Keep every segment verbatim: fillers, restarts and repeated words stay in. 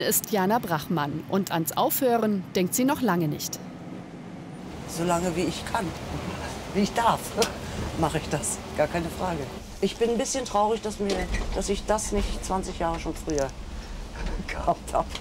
Ist Jana Brachmann und ans Aufhören denkt sie noch lange nicht. Solange wie ich kann, wie ich darf, mache ich das. Gar keine Frage. Ich bin ein bisschen traurig, dass, mir, dass ich das nicht zwanzig Jahre schon früher gehabt habe.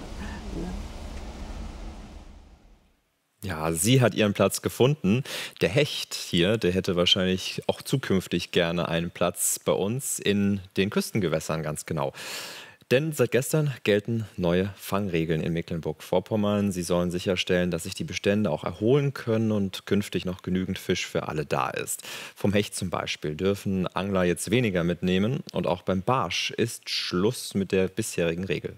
Ja, sie hat ihren Platz gefunden. Der Hecht hier, der hätte wahrscheinlich auch zukünftig gerne einen Platz bei uns in den Küstengewässern, ganz genau. Denn seit gestern gelten neue Fangregeln in Mecklenburg-Vorpommern. Sie sollen sicherstellen, dass sich die Bestände auch erholen können und künftig noch genügend Fisch für alle da ist. Vom Hecht zum Beispiel dürfen Angler jetzt weniger mitnehmen. Und auch beim Barsch ist Schluss mit der bisherigen Regel.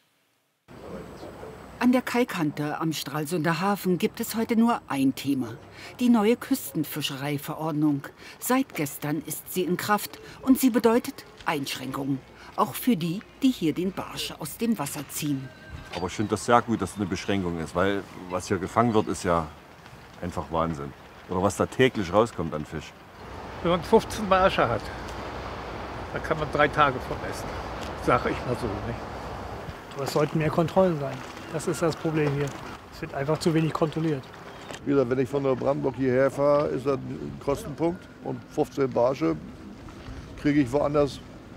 An der Kaikante am Stralsunder Hafen gibt es heute nur ein Thema: die neue Küstenfischereiverordnung. Seit gestern ist sie in Kraft und sie bedeutet Einschränkungen. Auch für die, die hier den Barsch aus dem Wasser ziehen. Aber ich finde das sehr gut, dass es eine Beschränkung ist, weil was hier gefangen wird, ist ja einfach Wahnsinn. Oder was da täglich rauskommt an Fisch. Wenn man fünfzehn Barsche hat, da kann man drei Tage von essen, sage ich mal so. Nicht? Aber es sollten mehr Kontrollen sein. Das ist das Problem hier. Es wird einfach zu wenig kontrolliert. Wieder, wenn ich von der Brandenburg hierher fahre, ist das ein Kostenpunkt. Und fünfzehn Barsche kriege ich woanders,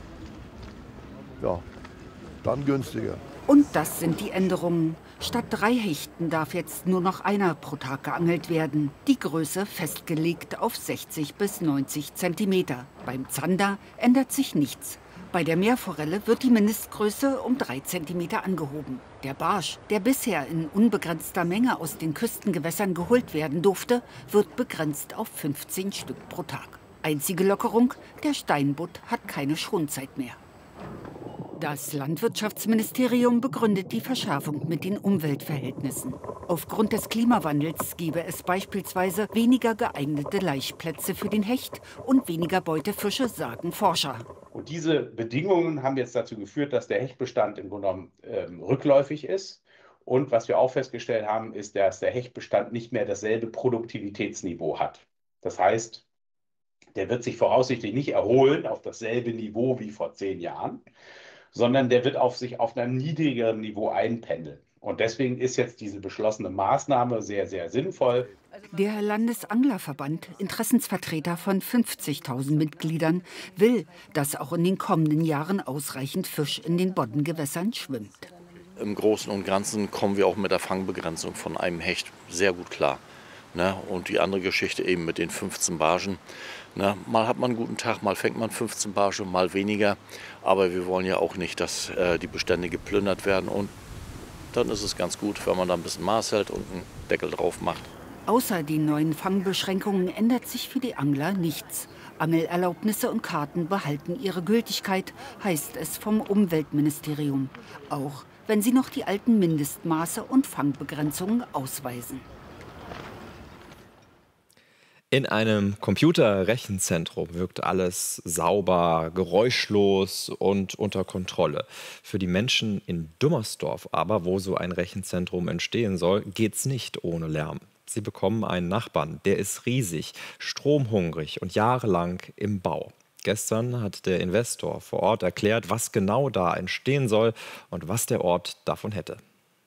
ja, dann günstiger. Und das sind die Änderungen. Statt drei Hechten darf jetzt nur noch einer pro Tag geangelt werden. Die Größe festgelegt auf sechzig bis neunzig Zentimeter. Beim Zander ändert sich nichts. Bei der Meerforelle wird die Mindestgröße um drei Zentimeter angehoben. Der Barsch, der bisher in unbegrenzter Menge aus den Küstengewässern geholt werden durfte, wird begrenzt auf fünfzehn Stück pro Tag. Einzige Lockerung: der Steinbutt hat keine Schonzeit mehr. Das Landwirtschaftsministerium begründet die Verschärfung mit den Umweltverhältnissen. Aufgrund des Klimawandels gebe es beispielsweise weniger geeignete Laichplätze für den Hecht und weniger Beutefische, sagen Forscher. Und diese Bedingungen haben jetzt dazu geführt, dass der Hechtbestand im Grunde genommen ähm, rückläufig ist. Und was wir auch festgestellt haben, ist, dass der Hechtbestand nicht mehr dasselbe Produktivitätsniveau hat. Das heißt, der wird sich voraussichtlich nicht erholen auf dasselbe Niveau wie vor zehn Jahren, sondern der wird auf sich auf einem niedrigeren Niveau einpendeln. Und deswegen ist jetzt diese beschlossene Maßnahme sehr, sehr sinnvoll. Der Landesanglerverband, Interessensvertreter von fünfzigtausend Mitgliedern, will, dass auch in den kommenden Jahren ausreichend Fisch in den Boddengewässern schwimmt. Im Großen und Ganzen kommen wir auch mit der Fangbegrenzung von einem Hecht sehr gut klar. Ne? Und die andere Geschichte eben mit den fünfzehn Barschen. Ne? Mal hat man einen guten Tag, mal fängt man fünfzehn Barsche, mal weniger. Aber wir wollen ja auch nicht, dass äh, die Bestände geplündert werden. Und dann ist es ganz gut, wenn man da ein bisschen Maß hält und einen Deckel drauf macht. Außer den neuen Fangbeschränkungen ändert sich für die Angler nichts. Angelerlaubnisse und Karten behalten ihre Gültigkeit, heißt es vom Umweltministerium. Auch wenn sie noch die alten Mindestmaße und Fangbegrenzungen ausweisen. In einem Computerrechenzentrum wirkt alles sauber, geräuschlos und unter Kontrolle. Für die Menschen in Dummersdorf aber, wo so ein Rechenzentrum entstehen soll, geht's nicht ohne Lärm. Sie bekommen einen Nachbarn, der ist riesig, stromhungrig und jahrelang im Bau. Gestern hat der Investor vor Ort erklärt, was genau da entstehen soll und was der Ort davon hätte.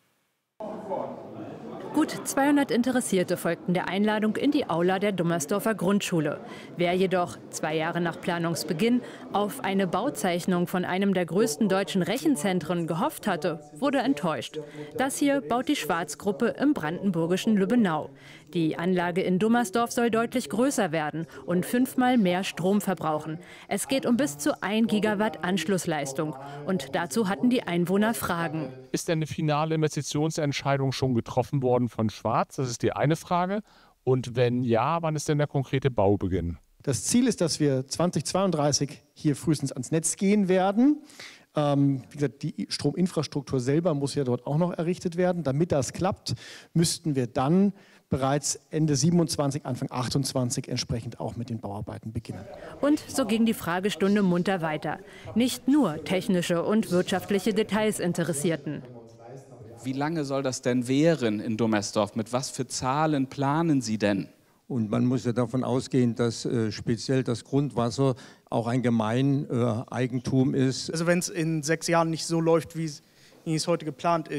Gut zweihundert Interessierte folgten der Einladung in die Aula der Dummersdorfer Grundschule. Wer jedoch zwei Jahre nach Planungsbeginn auf eine Bauzeichnung von einem der größten deutschen Rechenzentren gehofft hatte, wurde enttäuscht. Das hier baut die Schwarz-Gruppe im brandenburgischen Lübbenau. Die Anlage in Dummersdorf soll deutlich größer werden und fünfmal mehr Strom verbrauchen. Es geht um bis zu ein Gigawatt Anschlussleistung. Und dazu hatten die Einwohner Fragen. Ist denn eine finale Investitionsentscheidung schon getroffen worden von Schwarz? Das ist die eine Frage. Und wenn ja, wann ist denn der konkrete Baubeginn? Das Ziel ist, dass wir zweitausendzweiunddreißig hier frühestens ans Netz gehen werden. Ähm, wie gesagt, die Strominfrastruktur selber muss ja dort auch noch errichtet werden. Damit das klappt, müssten wir dann bereits Ende siebenundzwanzig, Anfang achtundzwanzig entsprechend auch mit den Bauarbeiten beginnen. Und so ging die Fragestunde munter weiter. Nicht nur technische und wirtschaftliche Details interessierten. Wie lange soll das denn währen in Dummersdorf? Mit was für Zahlen planen Sie denn? Und man muss ja davon ausgehen, dass äh, speziell das Grundwasser auch ein Gemeineigentum äh, ist. Also wenn es in sechs Jahren nicht so läuft, wie wie es heute geplant ist.